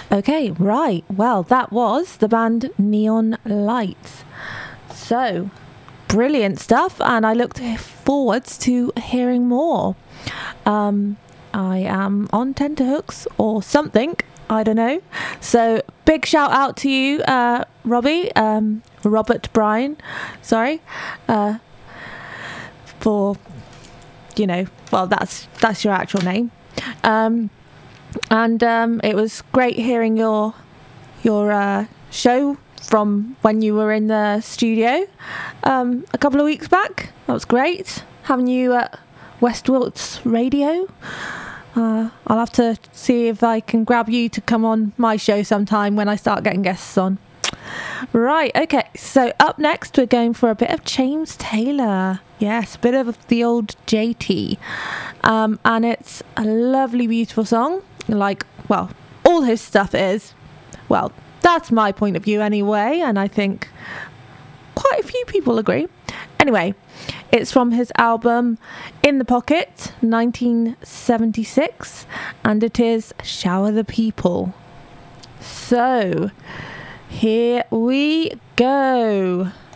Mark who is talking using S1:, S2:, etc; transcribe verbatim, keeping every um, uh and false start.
S1: Okay, right. Well, that was the band Neon Lights. So, brilliant stuff, and I look forwards to hearing more. Um, I am on tenterhooks or something, I don't know. So, big shout out to you, uh, Robbie, um, Robert Bryan, sorry, uh, for, you know, well, that's that's your actual name. Um, and um, it was great hearing your your uh, show from when you were in the studio um, a couple of weeks back. That was great having you at West Wilts Radio. Uh, I'll have to see if I can grab you to come on my show sometime when I start getting guests on. Right, okay, so up next we're going for a bit of James Taylor. Yes, a bit of the old J T. Um, and it's a lovely, beautiful song. Like, well, all his stuff is. Well, that's my point of view anyway, and I think quite a few people agree. Anyway, it's from his album In the Pocket, nineteen seventy-six, and it is Shower the People. So, here we go.